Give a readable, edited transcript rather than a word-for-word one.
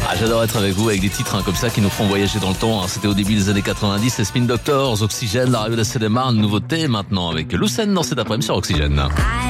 Ah, j'adore être avec vous avec des titres comme ça qui nous font voyager dans le temps. C'était au début des années 90, les Spin Doctors, Oxygène, la radio de la Seine-et-Marne, nouveauté maintenant avec Lucène dans cet après-midi sur Oxygène.